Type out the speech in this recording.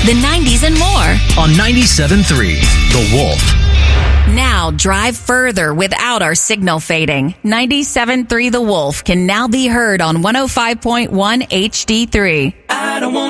the 90s, and more. On 97.3, The Wolf. Now drive further without our signal fading. 97.3 The Wolf can now be heard on 105.1 HD3. I don't want